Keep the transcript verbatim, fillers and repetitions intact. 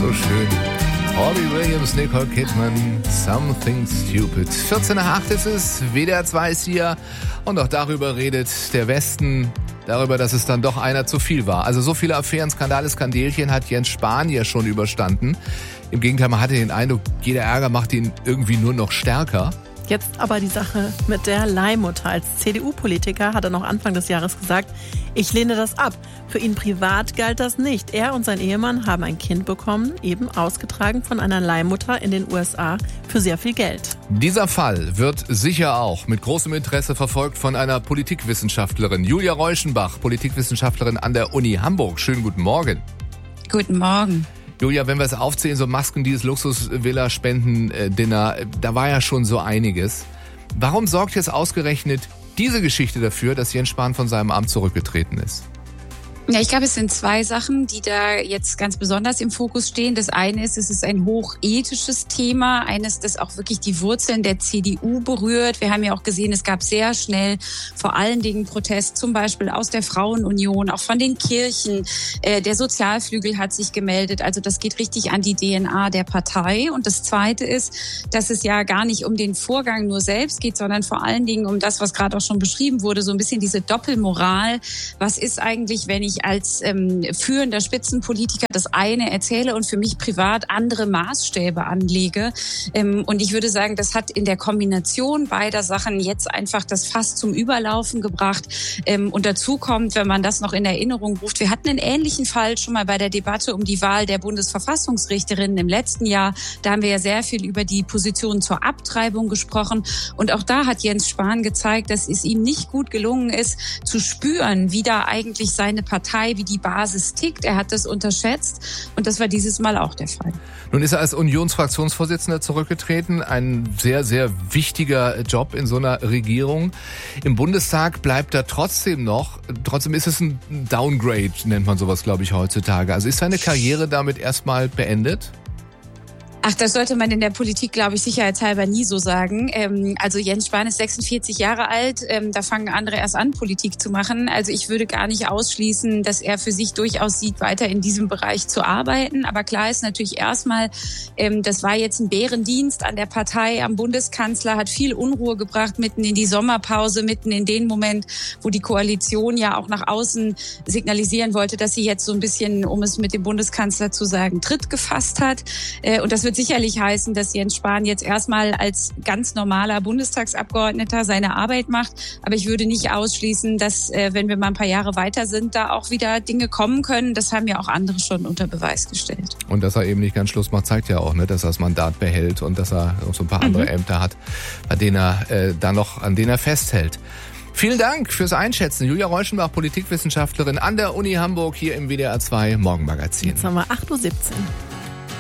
so schön. Robbie Williams, Nicole Kidman, Something Stupid. vierzehn nach acht ist es, W D R zwei ist hier und auch darüber redet der Westen, darüber, dass es dann doch einer zu viel war. Also so viele Affären, Skandale, Skandelchen hat Jens Spahn ja schon überstanden. Im Gegenteil, man hatte den Eindruck, jeder Ärger macht ihn irgendwie nur noch stärker. Jetzt aber die Sache mit der Leihmutter. Als C D U-Politiker hat er noch Anfang des Jahres gesagt, ich lehne das ab. Für ihn privat galt das nicht. Er und sein Ehemann haben ein Kind bekommen, eben ausgetragen von einer Leihmutter in den U S A für sehr viel Geld. Dieser Fall wird sicher auch mit großem Interesse verfolgt von einer Politikwissenschaftlerin. Julia Reuschenbach, Politikwissenschaftlerin an der Uni Hamburg. Schönen guten Morgen. Guten Morgen. Julia, wenn wir es aufzählen, so Masken, dieses Luxus-Villa-Spenden-Dinner, da war ja schon so einiges. Warum sorgt jetzt ausgerechnet diese Geschichte dafür, dass Jens Spahn von seinem Amt zurückgetreten ist? Ja, ich glaube, es sind zwei Sachen, die da jetzt ganz besonders im Fokus stehen. Das eine ist, es ist ein hochethisches Thema, eines, das auch wirklich die Wurzeln der C D U berührt. Wir haben ja auch gesehen, es gab sehr schnell vor allen Dingen Protest, zum Beispiel aus der Frauenunion, auch von den Kirchen. Der Sozialflügel hat sich gemeldet. Also das geht richtig an die D N A der Partei. Und das Zweite ist, dass es ja gar nicht um den Vorgang nur selbst geht, sondern vor allen Dingen um das, was gerade auch schon beschrieben wurde, so ein bisschen diese Doppelmoral. Was ist eigentlich, wenn ich als ähm, führender Spitzenpolitiker das eine erzähle und für mich privat andere Maßstäbe anlege. Ähm, und ich würde sagen, das hat in der Kombination beider Sachen jetzt einfach das Fass zum Überlaufen gebracht. Ähm, und dazu kommt, wenn man das noch in Erinnerung ruft, wir hatten einen ähnlichen Fall schon mal bei der Debatte um die Wahl der Bundesverfassungsrichterinnen im letzten Jahr. Da haben wir ja sehr viel über die Position zur Abtreibung gesprochen. Und auch da hat Jens Spahn gezeigt, dass es ihm nicht gut gelungen ist, zu spüren, wie da eigentlich seine Partei Partei, wie die Basis tickt. Er hat das unterschätzt und das war dieses Mal auch der Fall. Nun ist er als Unionsfraktionsvorsitzender zurückgetreten. Ein sehr, sehr wichtiger Job in so einer Regierung. Im Bundestag bleibt er trotzdem noch. Trotzdem ist es ein Downgrade, nennt man sowas, glaube ich, heutzutage. Also ist seine Karriere damit erstmal beendet? Ach, das sollte man in der Politik, glaube ich, sicherheitshalber nie so sagen. Ähm, also Jens Spahn ist sechsundvierzig Jahre alt, ähm, da fangen andere erst an, Politik zu machen. Also ich würde gar nicht ausschließen, dass er für sich durchaus sieht, weiter in diesem Bereich zu arbeiten. Aber klar ist natürlich erstmal, ähm, das war jetzt ein Bärendienst an der Partei, am Bundeskanzler, hat viel Unruhe gebracht, mitten in die Sommerpause, mitten in den Moment, wo die Koalition ja auch nach außen signalisieren wollte, dass sie jetzt so ein bisschen, um es mit dem Bundeskanzler zu sagen, Tritt gefasst hat. Äh, und das wird sicherlich heißen, dass Jens Spahn jetzt erstmal als ganz normaler Bundestagsabgeordneter seine Arbeit macht. Aber ich würde nicht ausschließen, dass, äh, wenn wir mal ein paar Jahre weiter sind, da auch wieder Dinge kommen können. Das haben ja auch andere schon unter Beweis gestellt. Und dass er eben nicht ganz Schluss macht, zeigt ja auch, ne, dass er das Mandat behält und dass er noch so ein paar mhm. andere Ämter hat, bei denen er äh, da noch, an denen er festhält. Vielen Dank fürs Einschätzen. Julia Reuschenbach, Politikwissenschaftlerin an der Uni Hamburg, hier im W D R zwei Morgenmagazin. Jetzt haben wir acht Uhr siebzehn.